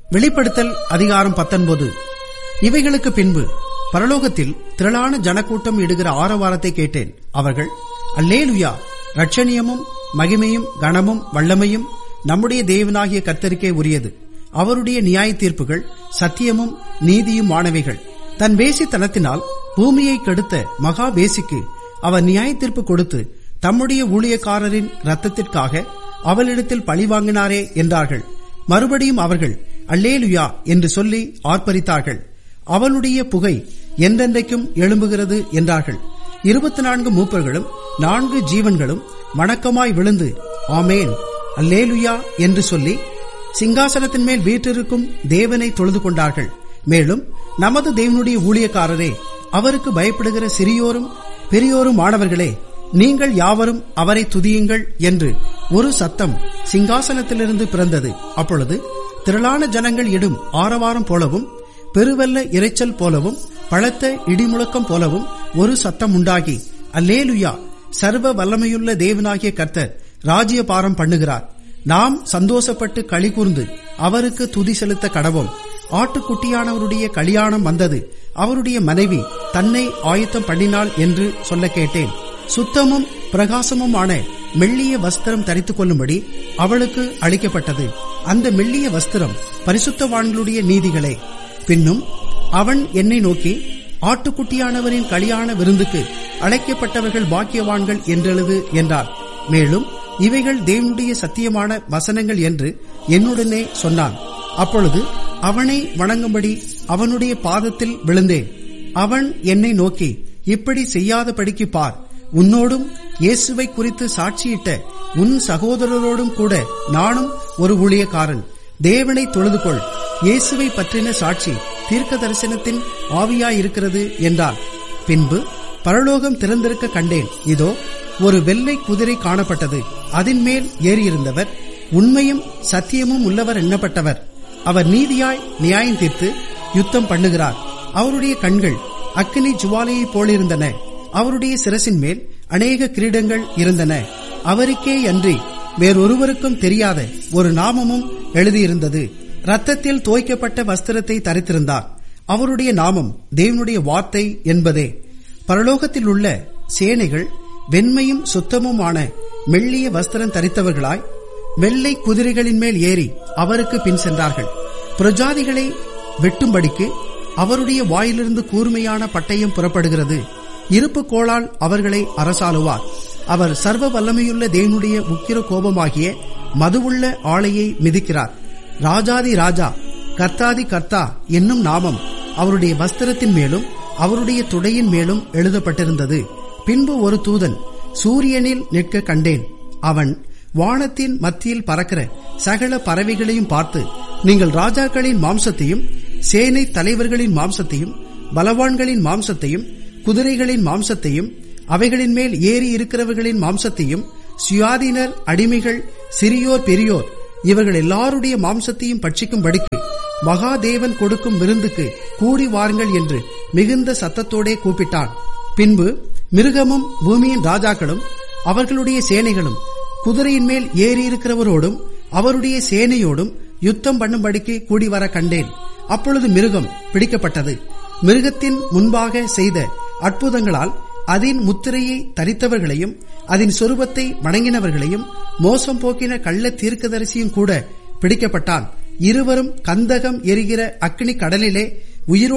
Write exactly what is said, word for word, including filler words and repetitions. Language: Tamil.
வெளிப்படுத்தல் அதிகாரம் பத்தொன்பது. இவைகளுக்கு பின்பு பரலோகத்தில் திரளான ஜனக்கூட்டம் இடுகிற ஆரவாரத்தை கேட்டேன். அவர்கள், அல்லேலுயா, ரட்சணியமும் மகிமையும் கனமும் வல்லமையும் நம்முடைய தேவனாகிய கர்த்தருக்கே உரியது. அவருடைய நியாய தீர்ப்புகள் சத்தியமும் நீதியும் ஆனவைகள். தன் வேசித்தனத்தினால் பூமியை கெடுத்த மகா வேசிக்கு அவர் நியாய தீர்ப்பு கொடுத்து தம்முடைய ஊழியக்காரரின் இரத்தத்திற்காக அவளிடத்தில் பழிவாங்கினாரே என்றார்கள். மறுபடியும் அவர்கள் அல்லேலுயா என்று சொல்லி ஆர்ப்பரித்தார்கள். அவளுடைய புகை என்றென்றைக்கும் எழும்புகிறது என்றார்கள். இருபத்தி நான்கு மூப்பர்களும் நான்கு ஜீவன்களும் வணக்கமாய் விழுந்து ஆமேன் அல்லேலுயா என்று சொல்லி சிங்காசனத்தின் மேல் வீற்றிருக்கும் தேவனை தொழுது கொண்டார்கள். மேலும், நமது தேவனுடைய ஊழியக்காரரே, அவருக்கு பயப்படுகிற சிறியோரும் பெரியோரும் ஆனவர்களே, நீங்கள் யாவரும் அவரை துதியுங்கள் என்று ஒரு சத்தம் சிங்காசனத்திலிருந்து பிறந்தது. அப்பொழுது திரளான ஜனங்கள் இடும் ஆரவாரம் போலவும் பெருவெல்ல இரைச்சல் போலவும் பலத்த இடிமுழக்கம் போலவும் ஒரு சத்தம் உண்டாகி, அல்லேலுயா, சர்வ வல்லமையுள்ள தேவனாகிய கர்த்தர் ராஜ்யபாரம் பண்ணுகிறார். நாம் சந்தோஷப்பட்டு களி கூர்ந்து அவருக்கு துதி செலுத்த கடவோம். ஆட்டுக்குட்டியானவருடைய கல்யாணம் வந்தது, அவருடைய மனைவி தன்னை ஆயத்தம் பண்ணினாள் என்று சொல்ல கேட்டேன். சுத்தமும் பிரகாசமுமான மெல்லிய வஸ்திரம் தரித்துக் கொள்ளும்படி அவளுக்கு அளிக்கப்பட்டது. அந்த மெல்லிய வஸ்திரம் பரிசுத்தவான்களுடைய நீதிகளே. பின்னும் அவன் என்னை நோக்கி, ஆட்டுக்குட்டியானவரின் கல்யாண விருந்துக்கு அழைக்கப்பட்டவர்கள் பாக்கியவான்கள் என்றெழுது என்றார். மேலும், இவைகள் தேவனுடைய சத்தியமான வசனங்கள் என்று என்னுடனே சொன்னான். அப்பொழுது அவனை வணங்கும்படி அவனுடைய பாதத்தில் விழுந்தேன். அவன் என்னை நோக்கி, இப்படி செய்யாதபடிக்கு பார், உன்னோடும் இயேசுவை குறித்து சாட்சியிட்ட உன் சகோதரரோடும் கூட நானும் ஒரு ஊழியக்காரன். தேவனை தொழுது கொள். இயேசுவை பற்றின சாட்சி தீர்க்க தரிசனத்தின் ஆவியாயிருக்கிறது என்றார். பின்பு பரலோகம் திறந்திருக்க கண்டேன். இதோ, ஒரு வெள்ளை குதிரை காணப்பட்டது. அதன் மேல் ஏறியிருந்தவர் உண்மையும் சத்தியமும் உள்ளவர் எண்ணப்பட்டவர். அவர் நீதியாய் நியாயம் தீர்த்து யுத்தம் பண்ணுகிறார். அவருடைய கண்கள் அக்கினி ஜுவாலையைப் போலிருந்தன. அவருடைய சிரசின் மேல் அநேக கிரீடங்கள் இருந்தன. அவருக்கே அன்றி வேறொருவருக்கும் தெரியாத ஒரு நாமமும் எழுதியிருந்தது. இரத்தத்தில் தோய்க்கப்பட்ட வஸ்திரத்தை தரித்திருந்தார். அவருடைய நாமம் தேவனுடைய வார்த்தை என்பதே. பரலோகத்தில் உள்ள சேனைகள் வெண்மையும் சுத்தமுமான மெல்லிய வஸ்திரம் தரித்தவர்களாய் வெள்ளை குதிரைகளின் மேல் ஏறி அவருக்கு பின் சென்றார்கள். பிரஜாதிகளை வெட்டும்படிக்கு அவருடைய வாயிலிருந்து கூர்மையான பட்டயம் புறப்படுகிறது. இருப்பு கோளால் அவர்களை அரசாளுவார். அவர் சர்வ வல்லமையுள்ள தேவனுடைய உக்கிர கோபமாகிய மதுவுள்ள ஆளையை மிதிக்கிறார். ராஜாதி ராஜா, கர்த்தாதி கர்த்தா என்னும் நாமம் அவருடைய வஸ்திரத்தின் மேலும் அவருடைய துடையின் மேலும் எழுதப்பட்டிருந்தது. பின்பு ஒரு தூதன் சூரியனில் நிற்க கண்டேன். அவன் வானத்தின் மத்தியில் பறக்கிற சகல பறவைகளையும் பார்த்து, நீங்கள் ராஜாக்களின் மாம்சத்தையும் சேனை தலைவர்களின் மாம்சத்தையும் பலவான்களின் மாம்சத்தையும் குதிரைகளின் மாம்சத்தையும் அவைகளின் மேல் ஏறி இருக்கிறவர்களின் மாம்சத்தையும் சுயாதீனர் அடிமைகள் சிறியோர் பெரியோர் இவர்கள் எல்லாருடைய மாம்சத்தையும் பட்சிக்கும்படிக்கு மகாதேவன் கொடுக்கும் விருந்துக்கு கூடி வாருங்கள் என்று மிகுந்த சத்தத்தோடே கூப்பிட்டான். பின்பு மிருகமும் பூமியின் ராஜாக்களும் அவர்களுடைய சேனைகளும் குதிரையின் மேல் ஏறியிருக்கிறவரோடும் அவருடைய சேனையோடும் யுத்தம் பண்ணும்படிக்கு கூடி வர கண்டேன். அப்பொழுது மிருகம் பிடிக்கப்பட்டது. மிருகத்தின் முன்பாக செய்த அற்புதங்களால் அதன் முத்திரையை தரித்தவர்களையும் அதன் சொரூபத்தை வணங்கினவர்களையும் மோசம் போக்கின கள்ள தீர்க்கதரிசியும் கூட பிடிக்கப்பட்டான். இருவரும் கந்தகம் எரிகிற அக்கினி கடலிலே உயிரோடு